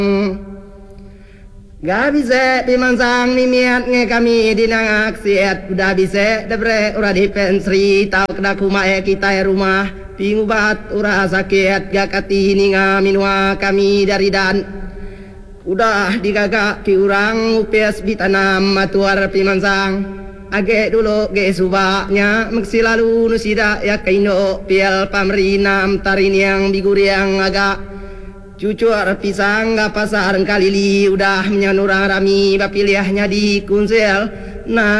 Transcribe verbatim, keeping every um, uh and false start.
Gak bisa pimansang nimiat nge kami dinang aksiat udah bisa debre ura di pensri tau kena kumae kita rumah pingubat ura sakit gak kati ninga minua kami dari dan udah digagak ki urang upes bitanam matuar pimansang age dulu ge subaknya meksi lalu nusida ya kaino pial pamrinam tarin yang biguriang agak cucur pisang gak pasar kalili udah menyanurang rami bapiliahnya di kunsel nah